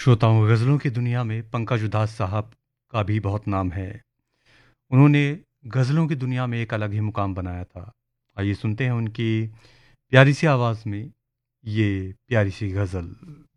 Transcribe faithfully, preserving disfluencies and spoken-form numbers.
श्रोताओं, गज़लों की दुनिया में पंकज उधास साहब का भी बहुत नाम है। उन्होंने गज़लों की दुनिया में एक अलग ही मुकाम बनाया था। आइए सुनते हैं उनकी प्यारी सी आवाज़ में ये प्यारी सी गज़ल।